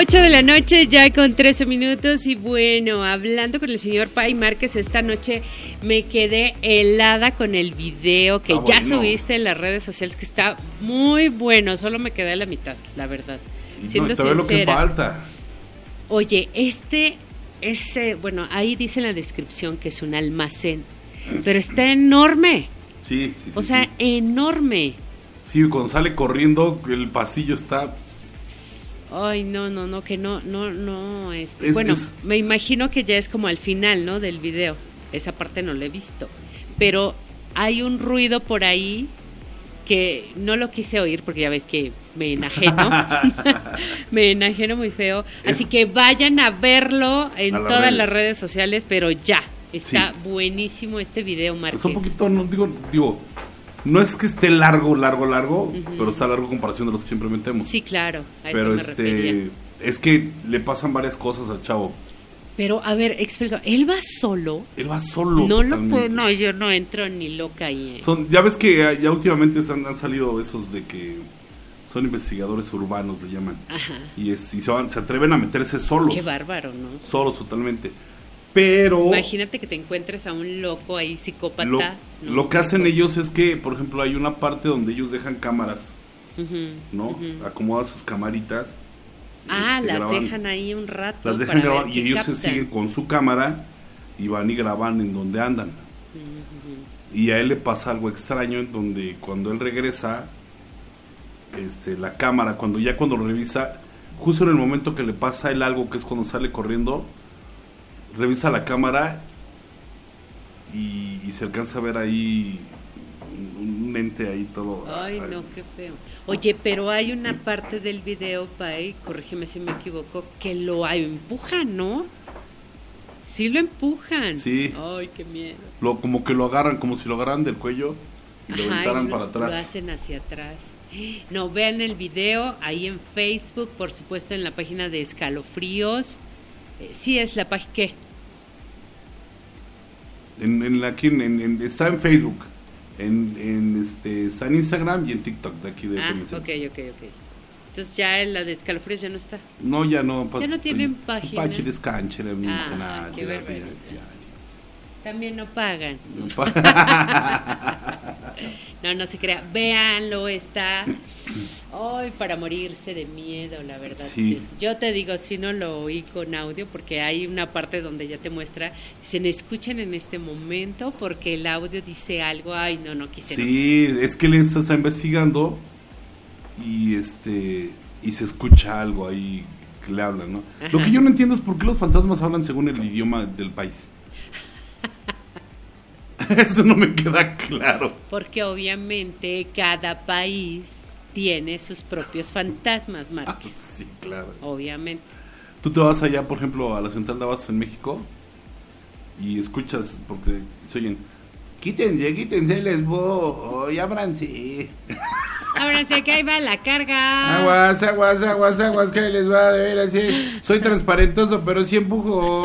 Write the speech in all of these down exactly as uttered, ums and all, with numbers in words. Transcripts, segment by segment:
ocho de la noche, ya con trece minutos. Y bueno, hablando con el señor Pai Márquez, esta noche me quedé helada con el video que ah, ya bueno. subiste en las redes sociales, que está muy bueno. Solo me quedé a la mitad, la verdad. Siendo no, sincera. Lo que falta. Oye, este, ese, bueno, ahí dice en la descripción que es un almacén, pero está enorme. Sí, sí, sí. O sea, sí. enorme. Sí, cuando sale corriendo, el pasillo está... Ay, no, no, no, que no, no, no, este, es, bueno, es... me imagino que ya es como al final, ¿no?, del video. Esa parte no la he visto, pero hay un ruido por ahí que no lo quise oír porque ya ves que me enajeno, me enajeno muy feo, es... así que vayan a verlo en a todas redes. las redes sociales, pero ya, está sí. buenísimo este video, Márquez. Es un poquito, no digo, digo... No es que esté largo, largo, largo, uh-huh. pero está largo en comparación de los que siempre metemos. Sí, claro, a eso pero me este, refería. Es que le pasan varias cosas al chavo. Pero, a ver, explica, ¿él va solo? Él va solo. No totalmente. lo puedo, no, yo no entro ni loca ahí. Eh. Son, ya ves que ya últimamente han, han salido esos de que son investigadores urbanos, le llaman. Ajá. Y, es, y se, van, se atreven a meterse solos. Qué bárbaro, ¿no? Solos totalmente. Pero... Imagínate que te encuentres a un loco ahí, psicópata. Lo, ¿no? lo que hacen ellos es que, por ejemplo, hay una parte donde ellos dejan cámaras, uh-huh, ¿no? Uh-huh. Acomodan sus camaritas. Ah, este, las graban, dejan ahí un rato. Las dejan para grabar y ellos captan. se siguen con su cámara y van y graban en donde andan. Uh-huh. Y a él le pasa algo extraño en donde cuando él regresa, este, la cámara, cuando ya cuando lo revisa, justo en el momento que le pasa a él algo, que es cuando sale corriendo, revisa la cámara y, y se alcanza a ver ahí un, un ente ahí todo. Ay, no, qué feo. Oye, pero hay una parte del video, Pai, corrígeme si me equivoco, que lo empujan, ¿no? Sí lo empujan. Sí. Ay, qué miedo. Lo, como que lo agarran, como si lo agarran del cuello y Ajá, lo aventaran para atrás. Lo hacen hacia atrás. No, vean el video ahí en Facebook, por supuesto en la página de Escalofríos. Eh, sí, es la página, ¿qué? En, en la, aquí en, en, está en Facebook, en, en este, está en Instagram y en TikTok de aquí de Ah, F M C. ok, ok, ok. Entonces ya en la de Escalofríos ya no está. No, ya no. Pues, ya no tienen página. Pachi descanche en mi ah, canal. Qué barbaridad. También no pagan. No, pagan. no, no se crea. Véanlo, está hoy para morirse de miedo, la verdad. Sí. Sí. Yo te digo, si no lo oí con audio, porque hay una parte donde ya te muestra, se me escuchan en este momento, porque el audio dice algo, ay, no, no quise. Sí, no quise. Es que él está, está investigando y este y se escucha algo ahí que le hablan, ¿no? Ajá. Lo que yo no entiendo es por qué los fantasmas hablan según el idioma del país. Eso no me queda claro. Porque obviamente cada país tiene sus propios fantasmas, Márquez. Ah, sí, claro. Obviamente. Tú te vas allá, por ejemplo, a la central de abastos en México y escuchas, porque se oyen, quítense, quítense, les voy, ábranse. Ábranse, que ahí va la carga. Aguas, aguas, aguas, aguas, que les va de ver así. Soy transparentoso, pero sí empujo.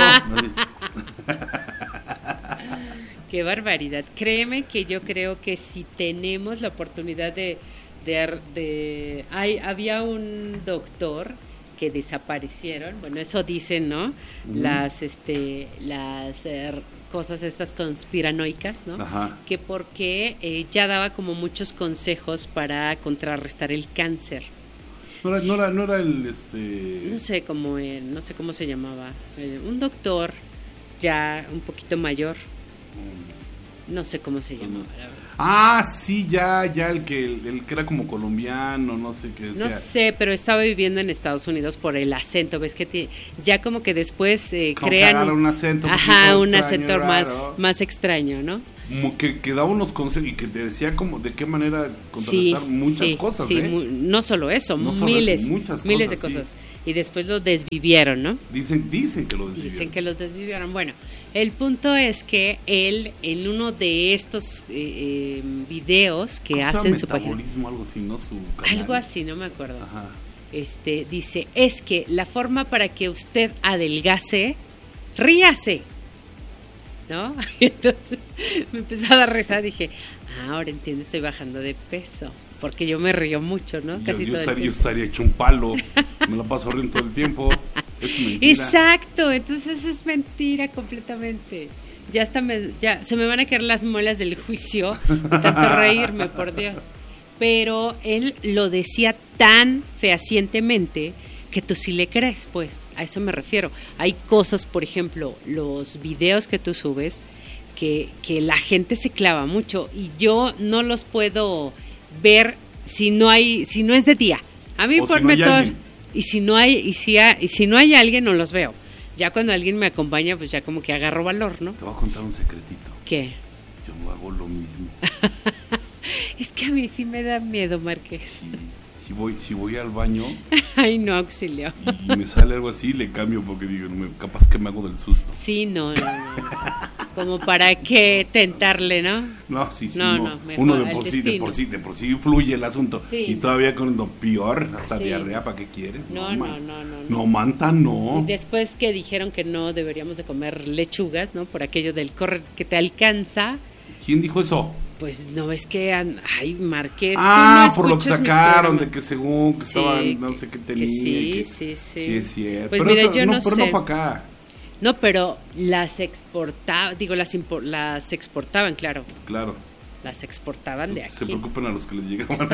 Qué barbaridad. Créeme que yo creo que si tenemos la oportunidad de... de, de hay, había un doctor que desaparecieron, bueno, eso dicen, ¿no? Uh-huh. Las, este, las eh, cosas estas conspiranoicas, ¿no? Ajá. Que porque eh, ya daba como muchos consejos para contrarrestar el cáncer. No era, no era, no era el, este... No sé cómo, él, no sé cómo se llamaba. Eh, un doctor ya un poquito mayor. No sé cómo se llamaba, la verdad. Ah, sí, ya, ya, el que el, el que era como colombiano, no sé qué decía. No sé, pero estaba viviendo en Estados Unidos por el acento, ves que te, ya como que después eh, como crean un acento, ajá, un extraño, acento raro. más más extraño, ¿no? Como que, que daba unos consejos y que te decía como de qué manera contrarrestar sí, muchas sí, cosas, sí, ¿eh? Mu- no solo eso, no solo miles, eso, muchas miles cosas, de cosas. Sí. Y después lo desvivieron, ¿no? Dicen, dicen que lo desvivieron. Dicen que los desvivieron. Bueno, el punto es que él, en uno de estos eh, eh, videos que hace en su página, algo así, ¿no? Su canal. Algo así, no me acuerdo. Ajá. Este, dice, es que la forma para que usted adelgace, ríase, ¿no? Entonces me empezó a dar risa, dije, ah, ahora entiendo, estoy bajando de peso, porque yo me río mucho, ¿no? Yo, Casi yo, todo estaría, el yo estaría hecho un palo. Me la paso riendo todo el tiempo. Es mentira. Exacto, entonces eso es mentira completamente. Ya hasta me, ya se me van a caer las muelas del juicio de tanto reírme, por Dios. Pero él lo decía tan fehacientemente que tú sí le crees, pues, a eso me refiero. Hay cosas, por ejemplo, los videos que tú subes, que, que la gente se clava mucho y yo no los puedo ver si no hay, si no es de día. A mí por si no todo, y si no hay, y si hay, y si no hay alguien no los veo. Ya cuando alguien me acompaña, pues ya como que agarro valor, ¿no? Te voy a contar un secretito. ¿Qué? Yo no hago lo mismo. Es que a mí sí me da miedo, Márquez. Sí, si voy, si voy al baño. Ay, no, auxilio. Y me sale algo así, le cambio porque digo, no me, capaz que me hago del susto. Sí, no, no, no. Como para qué tentarle, ¿no? No, sí, sí. No, no. no, mejor Uno de por, sí, destino. de por sí, de por sí fluye el asunto. Sí. Y todavía con lo peor, hasta Sí. diarrea, ¿para qué quieres? No, no, no, no, no. No, manta, no. Y después que dijeron que no deberíamos de comer lechugas, ¿no? Por aquello del correr que te alcanza. ¿Quién dijo eso? Pues no es que, an- ay, Márquez, Ah, tú no por lo que escuchas mis sacaron, de programas. que según que Sí, estaban, no sé qué que tenía. sí, que- sí, sí. Sí, es cierto. Pues pero mira, eso- yo no pero sé. no fue acá. No, pero las exportaban, digo, las impo- las exportaban, claro. Claro. Las exportaban de Se aquí. preocupen a los que les llegaban.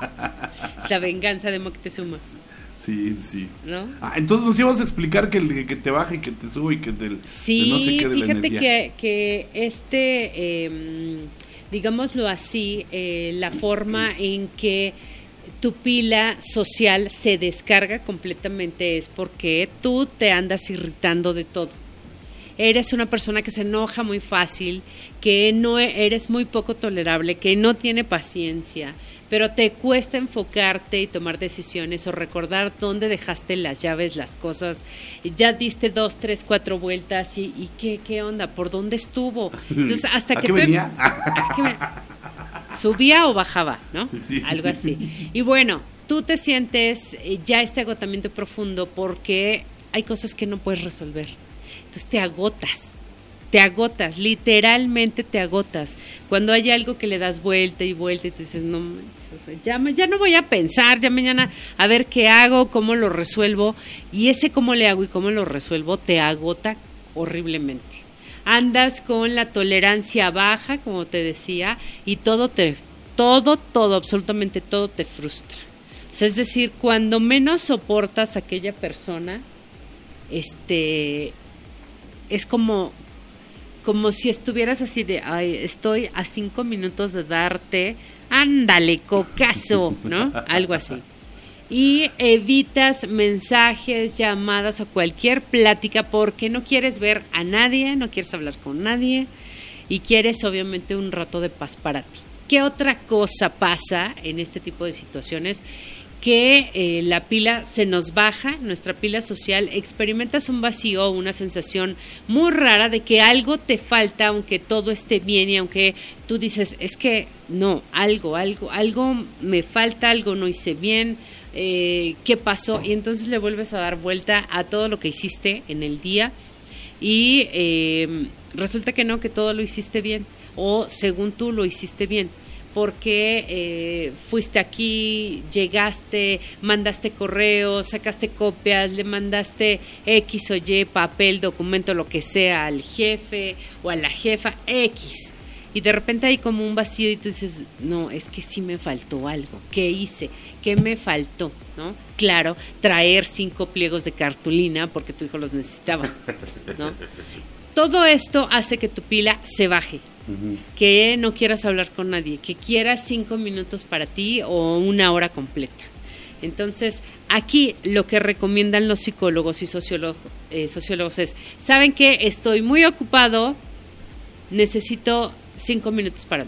Es la venganza de Moctezuma, Sí, sí. ¿no? Ah, entonces nos ibas a explicar que, el- que te baje y que te sube y que te, Sí, de no sé qué de la fíjate energía. que, que este, eh, digámoslo así, eh, la forma en que tu pila social se descarga completamente es porque tú te andas irritando de todo. Eres una persona que se enoja muy fácil, que no e- eres muy poco tolerable, que no tiene paciencia, pero te cuesta enfocarte y tomar decisiones o recordar dónde dejaste las llaves, las cosas. Ya diste dos, tres, cuatro vueltas y, y ¿qué, qué onda? ¿Por dónde estuvo? Entonces, hasta ¿A que qué tú- venía? ¿A qué ven- subía o bajaba, ¿no? Sí, Algo sí. así. Y bueno, tú te sientes eh, ya este agotamiento profundo porque hay cosas que no puedes resolver. Entonces te agotas, te agotas, literalmente te agotas. Cuando hay algo que le das vuelta y vuelta y tú dices, no, manches, o sea, ya, me- ya no voy a pensar, ya mañana a ver qué hago, cómo lo resuelvo. Y ese cómo le hago y cómo lo resuelvo te agota horriblemente. Andas con la tolerancia baja, como te decía, y todo te, todo, todo, absolutamente todo te frustra. O sea, es decir, cuando menos soportas a aquella persona, este, es como, como si estuvieras así de, ay, estoy a cinco minutos de darte, ándale, cocazo, ¿no? Algo así. Y evitas mensajes, llamadas o cualquier plática porque no quieres ver a nadie, no quieres hablar con nadie y quieres obviamente un rato de paz para ti. ¿Qué otra cosa pasa en este tipo de situaciones? Que eh, la pila se nos baja, nuestra pila social, experimentas un vacío, una sensación muy rara de que algo te falta, aunque todo esté bien y aunque tú dices, es que no, algo, algo, algo me falta, algo no hice bien, eh, ¿qué pasó? Y entonces le vuelves a dar vuelta a todo lo que hiciste en el día y eh, resulta que no, que todo lo hiciste bien o según tú lo hiciste bien. Porque eh, fuiste aquí, llegaste, mandaste correos, sacaste copias, le mandaste X o Y, papel, documento, lo que sea, al jefe o a la jefa, X. Y de repente hay como un vacío y tú dices, no, es que sí me faltó algo. ¿Qué hice? ¿Qué me faltó? ¿No? Claro, traer cinco pliegos de cartulina porque tu hijo los necesitaba, ¿no? Todo esto hace que tu pila se baje. Uh-huh. Que no quieras hablar con nadie, que quieras cinco minutos para ti o una hora completa. Entonces, aquí lo que recomiendan los psicólogos y sociólogos, eh, sociólogos es, ¿saben qué? Estoy muy ocupado, necesito cinco minutos para mí.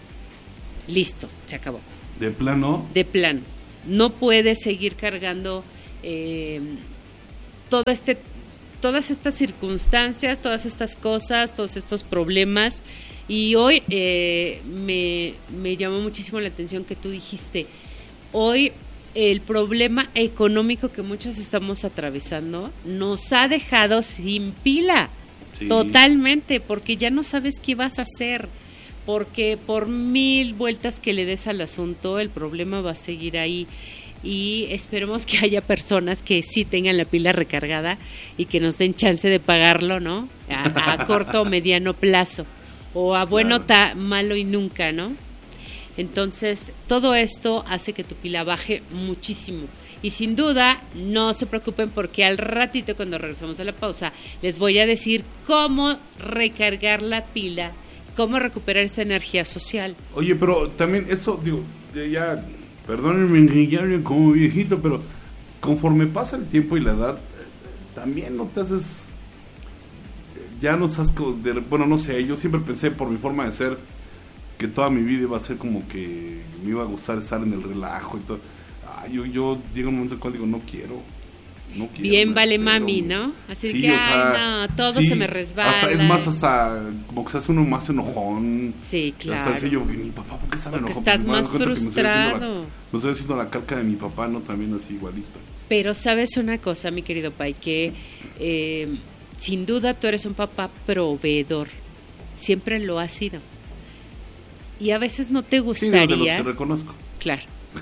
Listo, se acabó. ¿De plano? De plano. No puedes seguir cargando eh, todo este, todas estas circunstancias, todas estas cosas, todos estos problemas. Y hoy eh, me, me llamó muchísimo la atención que tú dijiste, hoy el problema económico que muchos estamos atravesando nos ha dejado sin pila, sí. Totalmente, porque ya no sabes qué vas a hacer, porque por mil vueltas que le des al asunto, el problema va a seguir ahí. y esperemos que haya personas que sí tengan la pila recargada y que nos den chance de pagarlo, ¿no? A, a corto o mediano plazo, o a bueno, Claro. ta, malo y nunca, ¿no? Entonces, todo esto hace que tu pila baje muchísimo. Y sin duda, no se preocupen porque al ratito, cuando regresamos a la pausa, les voy a decir cómo recargar la pila, cómo recuperar esa energía social. Oye, pero también eso, digo, ya, perdónenme que ya hablen como viejito, pero conforme pasa el tiempo y la edad, también no te haces, ya no sabes, de, bueno, no sé, yo siempre pensé por mi forma de ser que toda mi vida iba a ser como que me iba a gustar estar en el relajo y todo. Ah, yo, yo llego un momento en el cual digo, no quiero. No quiero, Bien me vale espero. mami, ¿no? Así Sí, que, o sea, ay, no, todo sí, se me resbala. hasta- es más, hasta como que se hace uno más enojón. Sí, claro. Hasta ese yo, mi papá, ¿por qué está Porque enojado? estás Pues, me doy más cuenta que me estoy haciendo la- frustrado. Me estoy haciendo la calca de mi papá, ¿no? También así igualito. Pero sabes una cosa, mi querido Pai, que eh, sin duda tú eres un papá proveedor. Siempre lo has sido. Y a veces no te Sí, de gustaría... los que reconozco. Claro.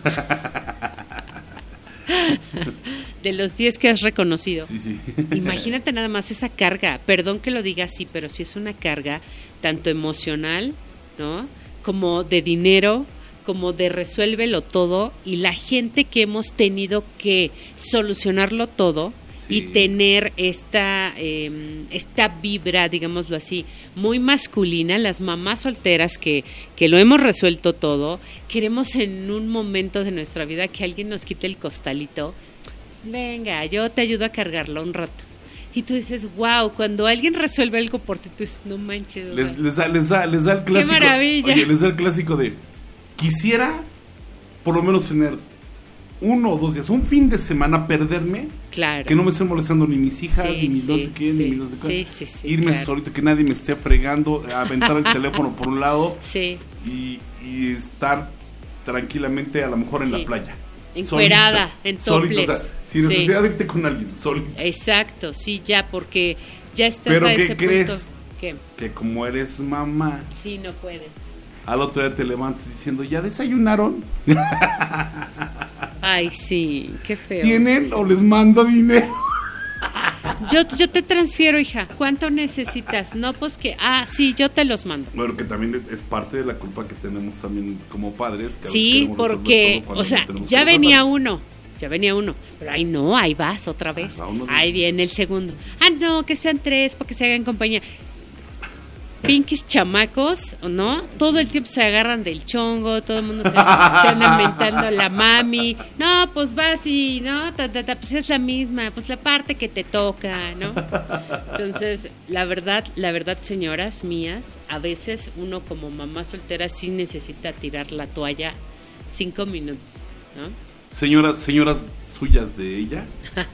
De los diez que has reconocido. Sí, sí. Imagínate nada más esa carga. Perdón que lo diga así, pero sí es una carga tanto emocional, ¿no? Como de dinero, como de resuélvelo todo. Y la gente que hemos tenido que solucionarlo todo Sí. y tener esta, eh, esta vibra, digámoslo así, muy masculina, las mamás solteras que, que lo hemos resuelto todo, queremos en un momento de nuestra vida que alguien nos quite el costalito. Venga, yo te ayudo a cargarlo un rato. Y tú dices, wow, cuando alguien resuelve algo por ti, tú dices, no manches. o sea, Les, les, da, les, da, les da el clásico. maravilla! Oye, les da el clásico de, quisiera por lo menos tener uno o dos días, un fin de semana, perderme, claro. que no me estén molestando ni mis hijas, Sí, ni no sí, sé quién, sí, ni no sé cuál. sí, sí, sí, Irme claro. solito, que nadie me esté fregando, aventar el teléfono por un lado Sí, y, y estar tranquilamente a lo mejor en Sí. la playa. encuerada, Solito, en solito, o sea, toples. sin Sí. necesidad de irte con alguien, solito. Exacto, sí, ya, porque ya estás Pero a ¿qué ese crees? punto. ¿Qué? Que como eres mamá, Sí, no puedes. al otro día te levantas diciendo, ¿ya desayunaron? Ay, sí, qué feo. ¿Tienen o les mando dinero? Yo, yo te transfiero, hija. ¿Cuánto necesitas? No, pues que... Ah, sí, yo te los mando. Bueno, que también es parte de la culpa que tenemos también como padres. Que a veces Sí, queremos resolver porque, todo cuando o sea, no tenemos ya que venía resolver. uno, ya venía uno, pero ahí no, ahí vas otra vez, Ah, uno de- ahí viene el segundo. Ah, no, que sean tres, para que se hagan compañía. Pinkies chamacos, ¿no? Todo el tiempo se agarran del chongo, todo el mundo se, se anda inventando la mami. No, pues vas y, ¿no? Ta, ta, ta, pues es la misma, pues la parte que te toca, ¿no? Entonces, la verdad, la verdad, señoras mías, a veces uno como mamá soltera sí necesita tirar la toalla cinco minutos, ¿no? Señoras, señoras suyas de ella,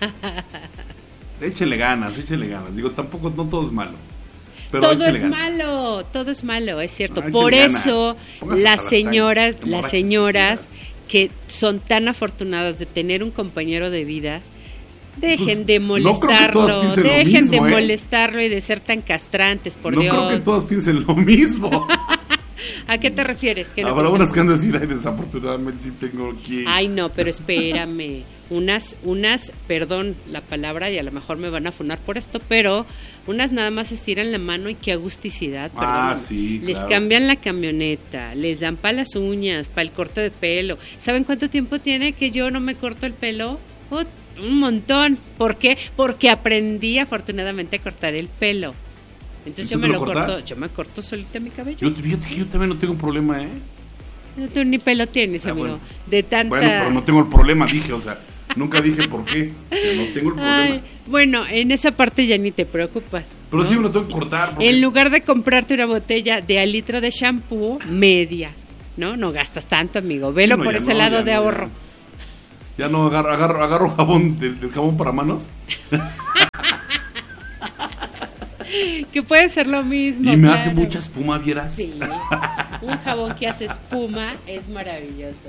échenle ganas, échenle ganas. Digo, tampoco, no todo es malo. Pero Todo échenle es ganas. malo, todo es malo, es cierto. Ah, Por échenle eso ganas. Póngase las hasta las señoras, chanclas, las emborráchense, señoras señoras. que son tan afortunadas de tener un compañero de vida, dejen Pues, de no creo que todas molestarlo, piensen lo dejen de mismo, ¿eh? molestarlo y de ser tan castrantes, por no Dios. creo que todas piensen lo mismo. ¿A qué te refieres? ¿Que no Habrá piensan? unas que han de decir, ay, desafortunadamente sí tengo aquí. Ay, no, pero espérame. Unas, unas, perdón la palabra y a lo mejor me van a funar por esto, pero unas nada más estiran la mano y qué agusticidad, perdón. Ah, sí, Les claro. cambian la camioneta, les dan para las uñas, para el corte de pelo. ¿Saben cuánto tiempo tiene que yo no me corto el pelo? Oh, un montón. ¿Por qué? Porque aprendí afortunadamente a cortar el pelo. Entonces ¿Y yo tú me te lo lo cortas? corto, yo me corto solita mi cabello. Yo, fíjate que yo también no tengo problema, ¿eh? No, tú ni pelo tienes, Ah, amigo. bueno. De tanta... Bueno, pero no tengo el problema, dije, o sea, nunca dije por qué, que no tengo el problema. Ay, bueno, en esa parte ya ni te preocupas. pero ¿no? sí me lo tengo que cortar. Porque En lugar de comprarte una botella de al litro de shampoo, media, ¿no? No gastas tanto, amigo. Velo no, por ya ese no, lado ya de no, ahorro. Ya, ya no agarro, agarro, agarro jabón, del, del jabón para manos. Que puede ser lo mismo. y me claro. hace mucha espuma, vieras. Sí, un jabón que hace espuma es maravilloso.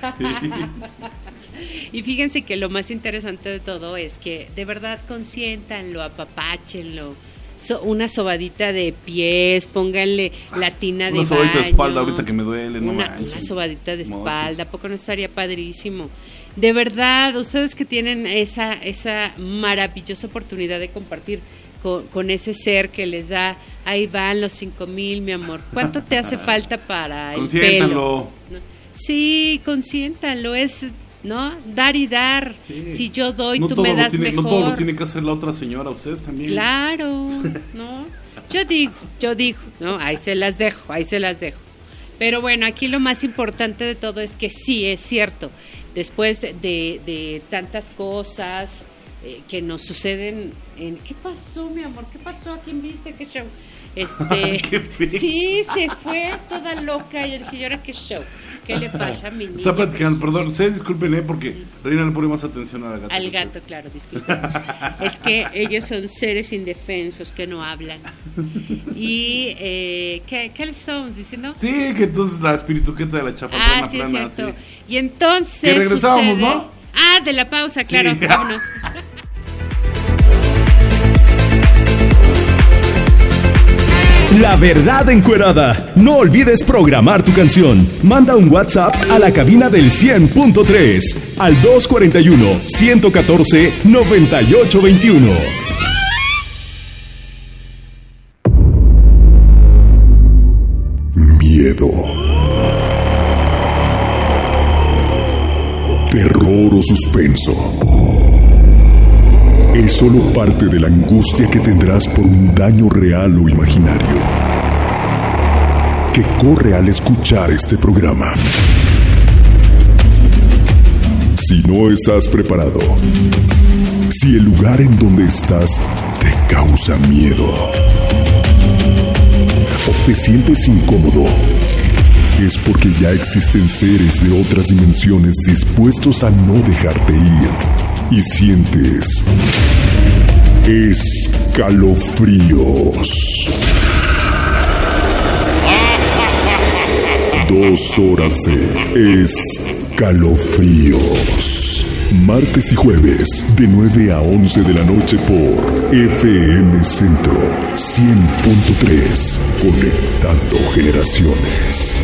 Y fíjense que lo más interesante de todo es que de verdad consiéntanlo, apapáchenlo. So, una sobadita de pies, pónganle la tina de Una sobadita de baño, espalda ahorita que me duele, no una, manches. una sobadita de Mochis. espalda, ¿a poco no estaría padrísimo? de verdad, ustedes que tienen esa, esa maravillosa oportunidad de compartir con, con ese ser que les da, ahí van los cinco mil, mi amor. ¿Cuánto te hace falta para el pelo? ¿No? Sí, consiéntalo, es, ¿no? Dar y dar. Sí. Si yo doy, no tú me das tiene, mejor. No todo lo tiene que hacer la otra señora, ustedes también. Claro, ¿no? Yo digo, yo digo, ¿no? Ahí se las dejo, ahí se las dejo. Pero bueno, aquí lo más importante de todo es que sí, es cierto, después de, de, de tantas cosas eh, que nos suceden en... ¿Qué pasó, mi amor? ¿Qué pasó? ¿A quién viste? ¿Qué show? Este, sí, se fue toda loca. Yo dije, ¿y ahora qué show? ¿Qué le pasa a mi niña? Está platicando, perdón, ustedes disculpen, ¿eh? Porque Reina le pone más atención a la gata. Al gato, claro, disculpen. Es que ellos son seres indefensos que no hablan. Y, eh, ¿qué, ¿qué les estábamos diciendo? Sí, que entonces la espirituqueta de la chaparrona Ah, sí, plana, es cierto. Sí. Y entonces que regresábamos, sucede... ¿no? Ah, de la pausa, claro, sí. Vámonos. La verdad encuerada. No olvides programar tu canción. Manda un WhatsApp a la cabina del cien punto tres al dos cuarenta y uno, ciento catorce, noventa y ocho veintiuno. Miedo. Terror o suspenso. Es solo parte de la angustia que tendrás por un daño real o imaginario que corre al escuchar este programa. Si no estás preparado, si el lugar en donde estás te causa miedo o te sientes incómodo, es porque ya existen seres de otras dimensiones dispuestos a no dejarte ir. Y sientes escalofríos. Dos horas de escalofríos. Martes y jueves de nueve a once de la noche por F M Centro cien punto tres. Conectando generaciones.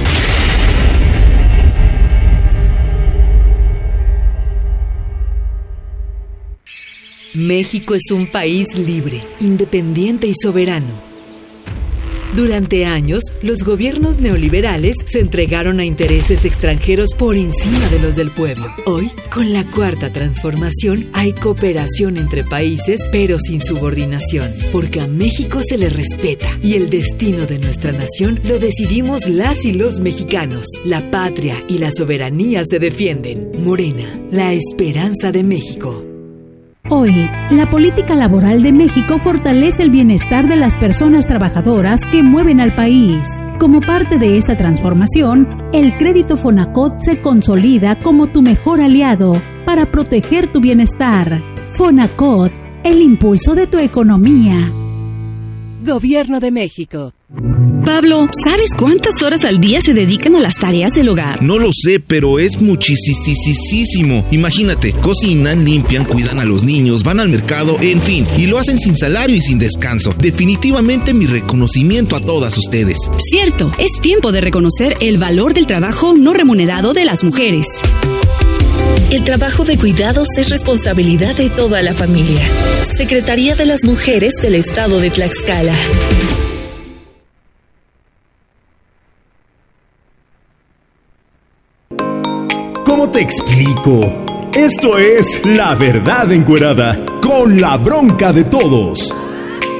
México es un país libre, independiente y soberano. Durante años, los gobiernos neoliberales se entregaron a intereses extranjeros por encima de los del pueblo. Hoy, con la Cuarta Transformación, hay cooperación entre países, pero sin subordinación, porque a México se le respeta y el destino de nuestra nación lo decidimos las y los mexicanos. La patria y la soberanía se defienden. Morena, la esperanza de México. Hoy, la política laboral de México fortalece el bienestar de las personas trabajadoras que mueven al país. Como parte de esta transformación, el crédito Fonacot se consolida como tu mejor aliado para proteger tu bienestar. Fonacot, el impulso de tu economía. Gobierno de México. Pablo, ¿sabes cuántas horas al día se dedican a las tareas del hogar? No lo sé, pero es muchísimo. Imagínate, cocinan, limpian, cuidan a los niños, van al mercado, en fin, y lo hacen sin salario y sin descanso. Definitivamente mi reconocimiento a todas ustedes. Cierto, es tiempo de reconocer el valor del trabajo no remunerado de las mujeres. El trabajo de cuidados es responsabilidad de toda la familia. Secretaría de las Mujeres del Estado de Tlaxcala. ¿Cómo te explico? Esto es La Verdad Encuerada, con la bronca de todos.